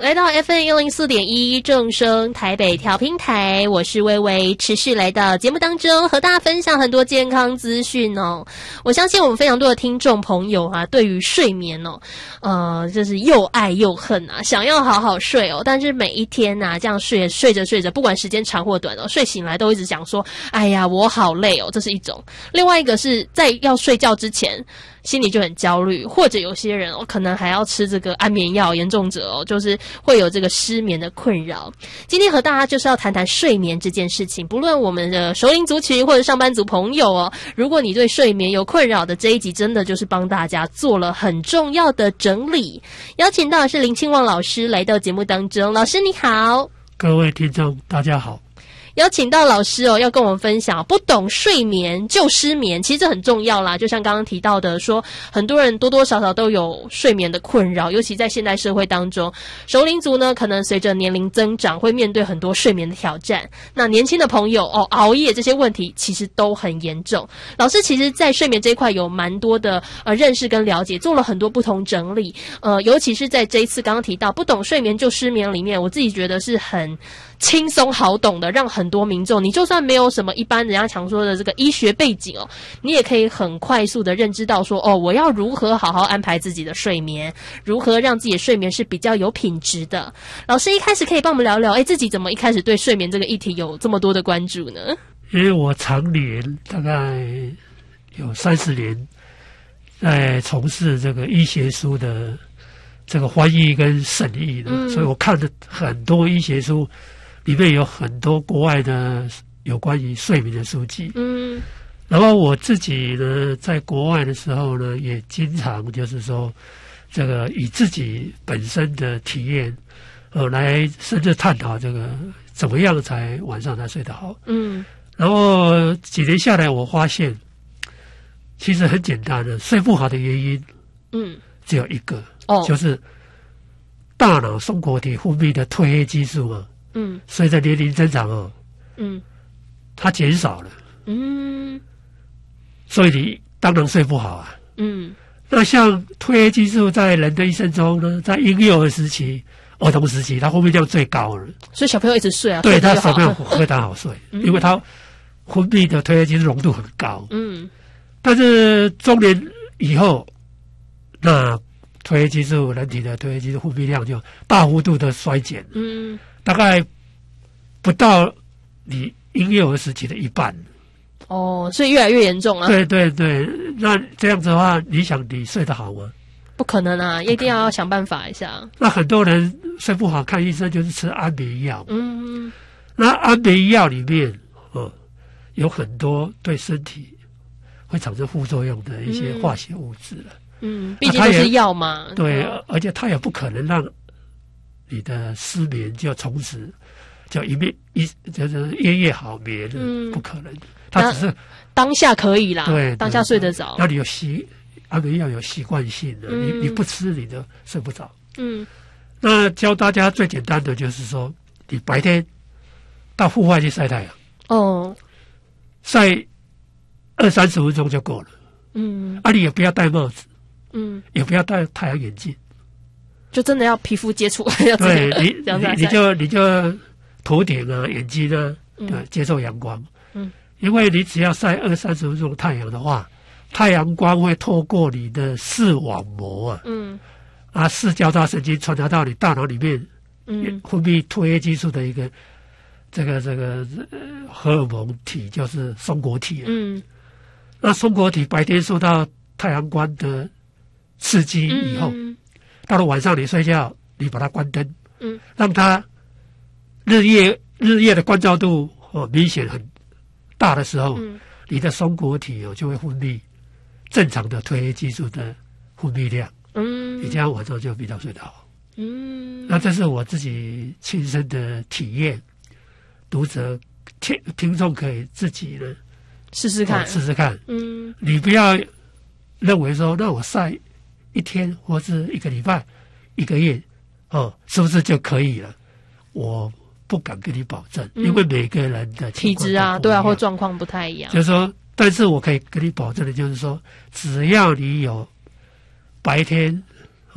来到 FM104.1 正声台北调频台，我是薇薇，持续来到节目当中和大家分享很多健康资讯哦。我相信我们非常多的听众朋友啊，对于睡眠哦，就是又爱又恨啊，想要好好睡哦，但是每一天啊，这样睡着，不管时间长或短哦，睡醒来都一直想说，哎呀，我好累哦，这是一种。另外一个是在要睡觉之前，心里就很焦虑，或者有些人可能还要吃这个安眠药，严重者就是会有这个失眠的困扰。今天和大家就是要谈谈睡眠这件事情，不论我们的熟龄族群或者上班族朋友如果你对睡眠有困扰的，这一集真的就是帮大家做了很重要的整理。邀请到的是林庆旺老师来到节目当中，老师你好。 各位听众大家好。 邀请到老师要跟我们分享，不懂睡眠就失眠，其实这很重要啦。就像刚刚提到的说，很多人多多少少都有睡眠的困扰，尤其在现代社会当中，熟龄族呢可能随着年龄增长会面对很多睡眠的挑战。那年轻的朋友熬夜这些问题其实都很严重。老师其实在睡眠这一块有蛮多的认识跟了解，做了很多不同整理。尤其是在这一次刚刚提到不懂睡眠就失眠里面，我自己觉得是很轻松好懂的，让很多民众，你就算没有什么一般人家常说的这个医学背景你也可以很快速的认知到说我要如何好好安排自己的睡眠，如何让自己的睡眠是比较有品质的。老师一开始可以帮我们聊聊自己怎么一开始对睡眠这个议题有这么多的关注呢？ 因为我常年大概有30年在从事这个医学书的这个翻译跟审译的，所以我看了很多医学书，里面有很多国外的有关于睡眠的书籍。然后我自己呢，在国外的时候呢，也经常就是说，这个以自己本身的体验，来深入探讨这个怎么样才晚上才睡得好。然后几年下来，我发现其实很简单的，睡不好的原因，只有一个，就是大脑松果体分泌的褪黑激素随着年龄增长它减少了，所以你当然睡不好啊。那像褪黑激素在人的一生中呢，在婴幼儿时期、儿童时期，它分泌量最高了， 所以小朋友一直睡啊， 对，他小朋友非常好睡，因为它分泌的褪黑激素浓度很高。但是中年以后，那褪黑激素人体的褪黑激素分泌量就大幅度的衰减，大概不到你婴幼儿时期的一半。 所以越来越严重了。 对对对，那这样子的话，你想你睡得好吗？ 不可能啊，一定要想办法一下。 那很多人睡不好，看医生就是吃安眠药。那安眠药里面有很多对身体会产生副作用的一些化学物质了。 毕竟都是药嘛。 对，而且它也不可能让你的失眠就从此就就是夜夜好眠，不可能。它只是当下可以啦， 对， 当下睡得着。 那你安眠药有习惯性的，你不吃你就睡不着。那教大家最简单的就是说，你白天到户外去晒太阳，晒20-30分钟就够了。你也不要戴帽子，也不要戴太阳眼镜， 就真的要皮肤接触。 对，你就头顶啊、眼睛啊，接受阳光。因为你只要晒20-30分钟太阳的话，太阳光会透过你的视网膜视交叉神经传达到你大脑里面，分泌褪黑激素的一个这个荷尔蒙体，就是松果体。那松果体白天受到太阳光的刺激以后，到了晚上你睡觉，你把它关灯，让它日夜的光照度明显很大的时候，你的松果体就会分泌正常的褪黑激素的分泌量，你这样晚上就比较睡得好。那这是我自己亲身的体验，读者听众可以自己呢试试看。 你不要认为说，那我晒1天或是1个礼拜、1个月，是不是就可以了？我不敢跟你保证，因为每个人的体质啊，对啊，或状况不太一样。 就是说，但是我可以跟你保证的就是说，只要你有白天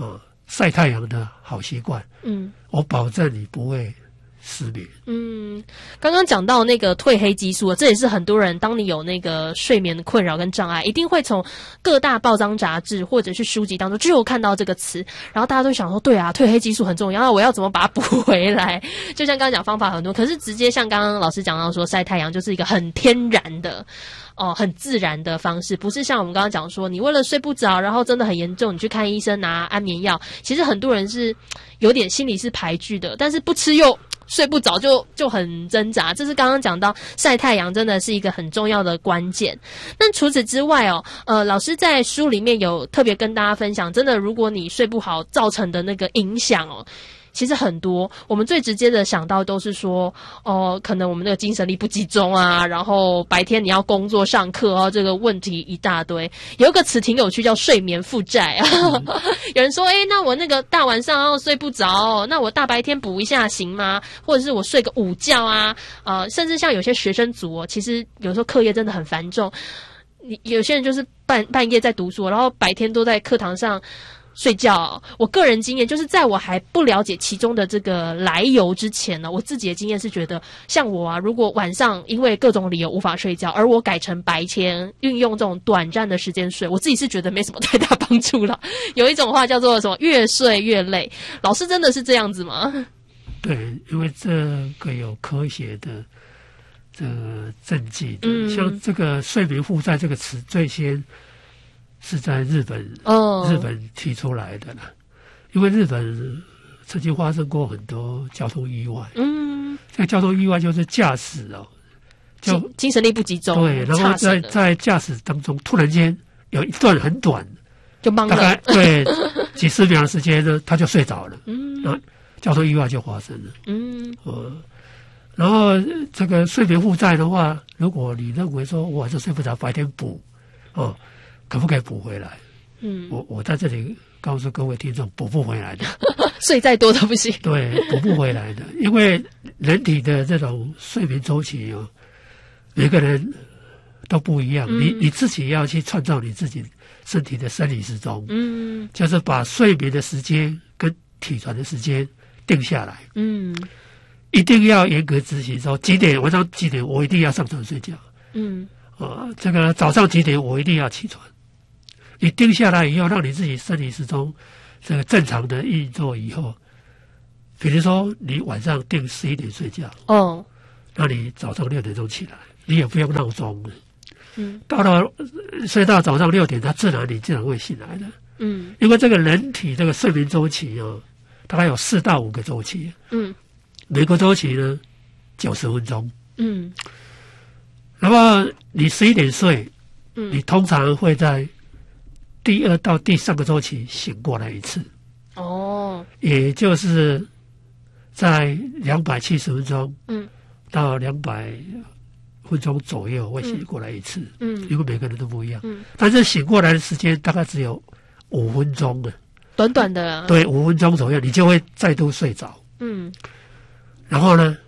晒太阳的好习惯，我保证你不会失眠。 刚刚讲到那个褪黑激素，这也是很多人当你有那个睡眠的困扰跟障碍，一定会从各大报章杂志或者是书籍当中就有看到这个词，然后大家都想说，对啊，褪黑激素很重要，那我要怎么把它补回来？就像刚刚讲方法很多，可是直接像刚刚老师讲到说，晒太阳就是一个很天然的。很自然的方式，不是像我们刚刚讲说，你为了睡不着，然后真的很严重，你去看医生拿安眠药。其实很多人是有点心里是排拒的，但是不吃又睡不着，就很挣扎。这是刚刚讲到晒太阳真的是一个很重要的关键。那除此之外老师在书里面有特别跟大家分享，真的如果你睡不好造成的那个影响其实很多，我们最直接的想到都是说，可能我们那个精神力不集中啊，然后白天你要工作上课这个问题一大堆。有一个词挺有趣，叫睡眠负债啊。有人说，那我那个大晚上睡不着，那我大白天补一下行吗？或者是我睡个午觉啊？甚至像有些学生族其实有时候课业真的很繁重，有些人就是半夜在读书，然后白天都在课堂上睡觉。我个人经验就是在我还不了解其中的这个来由之前呢，我自己的经验是觉得，像我如果晚上因为各种理由无法睡觉，而我改成白天运用这种短暂的时间睡，我自己是觉得没什么太大帮助了。有一种话叫做什么越睡越累，老师真的是这样子吗？ 对，因为这个有科学的这个证据的，像这个睡眠负债这个词最先是在日本提出来的啦，因为日本曾经发生过很多交通意外。这个交通意外就是驾驶就精神力不集中， 对，然后在驾驶当中突然间有一段很短， 就懵了， 大概对几十秒的时间呢，他就睡着了。然后交通意外就发生了。然后这个睡眠负债的话，如果你认为说我晚上睡不着，白天补可不可以补回来？我在这里告诉各位听众，补不回来的。 睡再多都不行。 对，补不回来的，因为人体的这种睡眠周期每个人都不一样。你自己要去创造你自己身体的生理时钟。就是把睡眠的时间跟起床的时间定下来。一定要严格执行，说晚上几点我一定要上床睡觉。这个早上几点我一定要起床。你定下来以后，让你自己生理时钟这个正常的运作以后，比如说你晚上定11点睡觉，那你早上6点钟起来，你也不用闹钟了。到了睡到早上6点，你自然会醒来的。因为这个人体这个睡眠周期大概有4到5个周期。每个周期呢90分钟。那么你11点睡，你通常会在第2到第3个周期醒过来一次。也就是在270分钟到200分钟左右会醒过来一次。因为每个人都不一样。但是醒过来的时间大概只有5分钟的， 短短的。 对，5分钟左右你就会再度睡着。然后呢，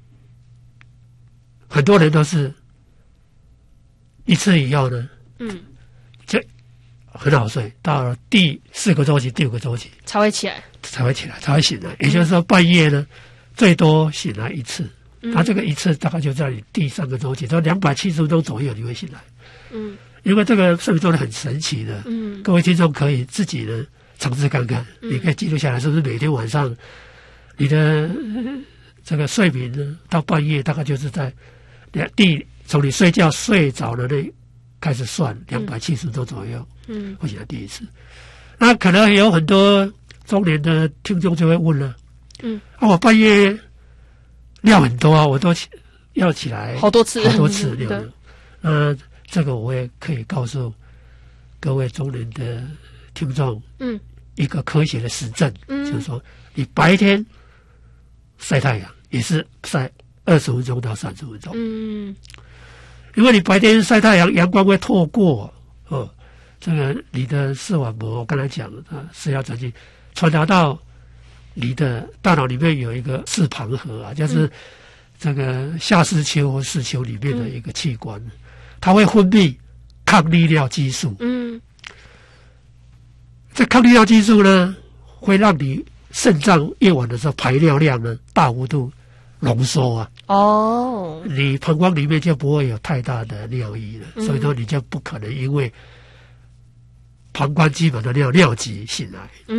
很多人都是一次以后呢，就很好睡，到了第4个周期、第5个周期才会起来， 才会醒来。也就是说，半夜呢，最多醒来一次。它这个一次大概就在你第3个周期，到270分钟左右你会醒来。因为这个睡眠周期很神奇的。各位听众可以自己呢尝试看看，你可以记录下来，是不是每天晚上你的这个睡眠呢，到半夜大概就是在从你睡觉睡着的那开始算270分钟左右，会醒来第一次。那可能有很多中年的听众就会问了，我半夜尿很多我都要起来好多次尿。这个我也可以告诉各位中年的听众，一个科学的实证，就是说你白天晒太阳也是晒20分钟到30分钟。因为你白天晒太阳，阳光会透过这个你的视网膜，我刚才讲了视压转进传达到你的大脑里面有一个视旁核就是这个下视丘或视丘里面的一个器官，它会分泌抗利尿激素。这抗利尿激素呢， 会让你肾脏夜晚的时候排尿量呢大幅度浓缩啊。 哦， 你膀胱里面就不会有太大的尿液了，所以说你就不可能因为膀胱基本的尿急醒来。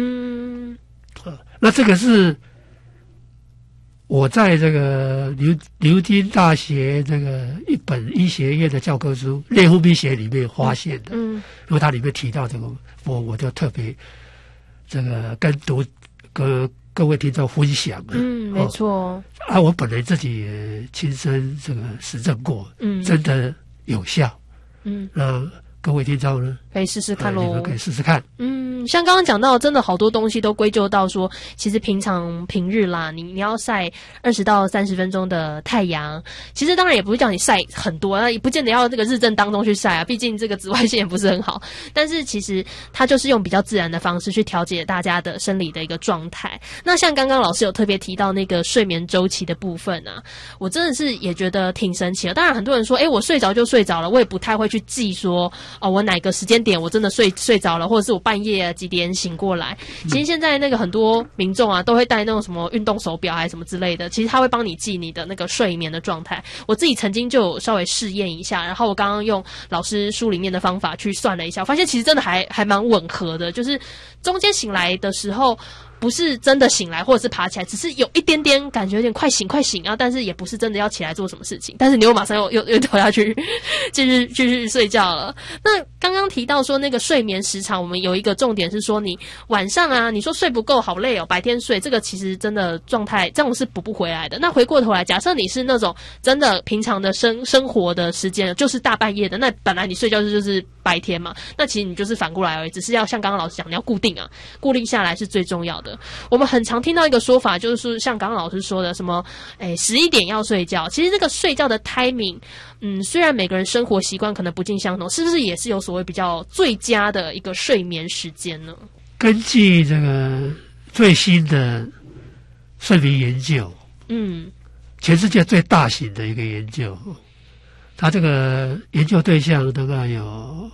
那这个是我在这个牛津大学这个一本医学院的教科书《内分泌学》里面发现的。因为它里面提到这个，我就特别这个跟各位听众分享。 没错。 我本人自己也亲身这个实证过，真的有效。那各位听众呢， 可以试试看咯。 你们可以试试看。 像刚刚讲到，真的好多东西都归咎到说，其实平日啦，你要晒20到30分钟的太阳，其实当然也不是叫你晒很多，也不见得要这个日正当中去晒啊，毕竟这个紫外线也不是很好。但是其实它就是用比较自然的方式去调节大家的生理的一个状态。那像刚刚老师有特别提到那个睡眠周期的部分啊，我真的是也觉得挺神奇的。当然很多人说，我睡着就睡着了，我也不太会去记说，我哪个时间点我真的睡着了，或者是我半夜几点醒过来。其实现在那个很多民众啊，都会带那种什么运动手表还是什么之类的，其实它会帮你记你的那个睡眠的状态。我自己曾经就有稍微试验一下，然后我刚刚用老师书里面的方法去算了一下，我发现其实真的还蛮吻合的，就是中间醒来的时候不是真的醒来或者是爬起来，只是有一点点感觉有点快醒啊，但是也不是真的要起来做什么事情，但是你又马上又掉下去继续睡觉了。那刚刚提到说那个睡眠时长，我们有一个重点是说，你晚上啊，你说睡不够好累哦，白天睡，这个其实真的状态这样是补不回来的。那回过头来，假设你是那种真的平常的生活的时间就是大半夜的，那本来你睡觉就是白天嘛，那其实你就是反过来而已，只是要像刚刚老师讲，你要固定下来是最重要的。我们很常听到一个说法，就是像刚刚老师说的什么11点要睡觉，其实这个睡觉的 timing 虽然每个人生活习惯可能不尽相同，是不是也是有所谓比较最佳的一个睡眠时间呢？ 根据这个最新的睡眠研究，全世界最大型的一个研究，它这个研究对象大概有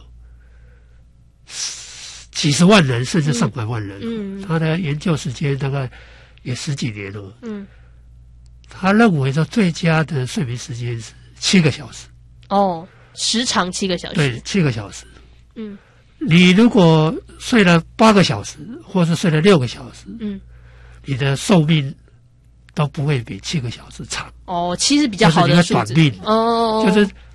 几十万人甚至上百万人，他的研究时间大概也10几年了。他认为说最佳的睡眠时间是7个小时。 时长7个小时。 对，7个小时。你如果睡了8个小时，或是睡了6个小时，你的寿命都不会比7个小时长。 其实比较好的数字。 就是你会短命。就是